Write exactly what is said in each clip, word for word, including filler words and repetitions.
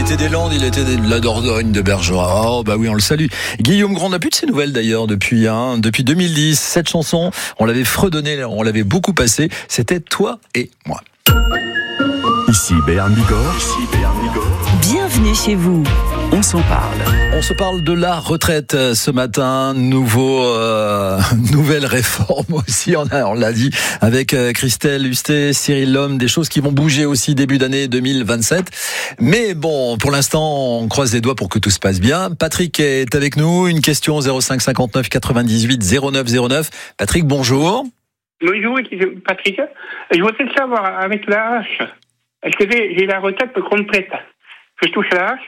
était des Landes, il était de la Dordogne, de Bergerac. Oh bah oui, on le salue. Guillaume Grand n'a plus de ses nouvelles d'ailleurs depuis hein, depuis deux mille dix. Cette chanson, on l'avait fredonnée, on l'avait beaucoup passée. C'était Toi et moi. Ici Béarn Bigorre. Ici Béarn Bigorre. Bienvenue chez vous. On s'en parle. On se parle de la retraite ce matin. Nouveau, euh, nouvelle réforme aussi. On, a, on l'a dit avec Christelle Hustet, Cyril Lhomme, des choses qui vont bouger aussi début d'année deux mille vingt-sept. Mais bon, pour l'instant, on croise les doigts pour que tout se passe bien. Patrick est avec nous. Une question zéro cinq cinquante-neuf quatre-vingt-dixhuit zéro neuf zéro neuf. Patrick, bonjour. Bonjour, Patrick. Je voudrais savoir avec la hache. Est-ce que j'ai, j'ai la retraite complète? Je touche la hache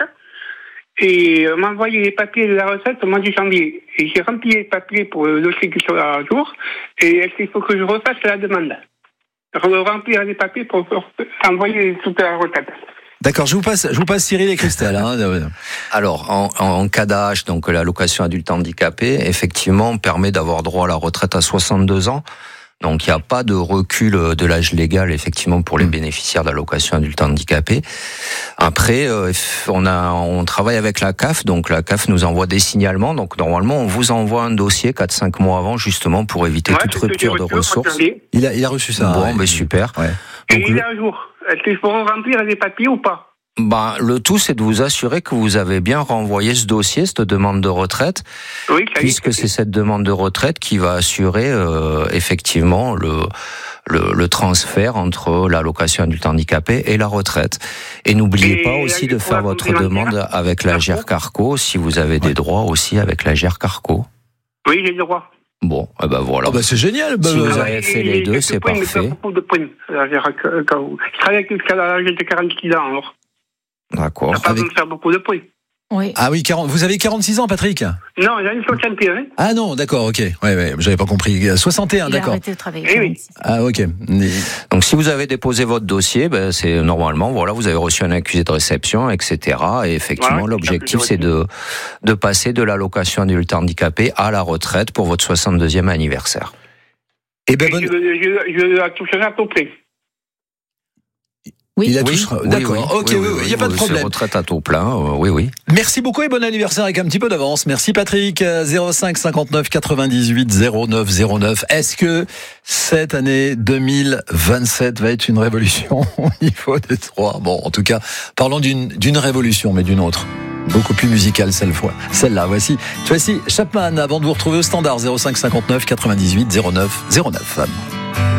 et on m'a envoyé les papiers de la retraite au mois de janvier. Et j'ai rempli les papiers pour le dossier qui sera à jour. Et est-ce qu'il faut que je refasse la demande? Remplir les papiers pour, pour envoyer toute la retraite. D'accord, je vous passe, je vous passe Cyril et Christelle. Hein. Alors, en, en cas d'âge, donc l'allocation adulte handicapé, effectivement, permet d'avoir droit à la retraite à soixante-deux ans. Donc il n'y a pas de recul de l'âge légal effectivement pour les bénéficiaires d'allocation adulte handicapé. Après, euh, on a, on travaille avec la C A F, donc la C A F nous envoie des signalements. Donc normalement, on vous envoie un dossier quatre à cinq mois avant justement pour éviter ouais, toute rupture de ressources. Il a, il a reçu ça. Bon, ouais. ben super. Ouais. Et Donc, il le... est à jour. Est-ce qu'il faut remplir les papiers ou pas? Ben, le tout, c'est de vous assurer que vous avez bien renvoyé ce dossier, cette demande de retraite, oui, ça puisque c'est cette demande de retraite qui va assurer euh, effectivement le, le le transfert entre l'allocation adulte handicapé et la retraite. Et n'oubliez et pas aussi de faire votre demande avec la G E R Carco, si vous avez des droits aussi avec la G E R Carco. Oui, j'ai le droit. Bon, eh ben voilà. Oh bah c'est génial. Bah, si vous bah, avez fait les deux, c'est points, parfait. Mais pas beaucoup de points. Je travaille jusqu'à l'âge de quarante-six ans, alors. D'accord. Ça pas Avec... besoin de faire beaucoup de points. Oui. Ah oui, quarante vous avez quarante-six ans, Patrick? Non, j'en ai soixante et un. Ah non, d'accord, ok. Ouais, ouais, j'avais pas compris. soixante et un, Il d'accord. a arrêté de travailler. Eh oui. Ah ok. Donc si vous avez déposé votre dossier, ben, c'est normalement, voilà, vous avez reçu un accusé de réception, et cetera. Et effectivement, voilà, l'objectif, c'est de, de passer de l'allocation adulte handicapé à la retraite pour votre soixante-deuxième anniversaire. Et ben, Et bonne... je, je, je la toucherai à peu près. Oui. Il a Oui, touché. oui, D'accord, oui, ok, oui, oui, oui, il n'y a pas de oui, problème. c'est retraite à taux plein, euh, oui, oui. Merci beaucoup et bon anniversaire avec un petit peu d'avance. Merci Patrick. zéro cinq cinquante-neuf quatre-vingt-dix-huit zéro neuf zéro neuf. Est-ce que cette année deux mille vingt-sept va être une révolution au niveau des droits? Bon, en tout cas, parlons d'une, d'une révolution, mais d'une autre. Beaucoup plus musicale cette fois. Celle-là, voici. Voici Chapman avant de vous retrouver au standard zéro cinq cinquante-neuf quatre-vingt-dix-huit zéro neuf zéro neuf.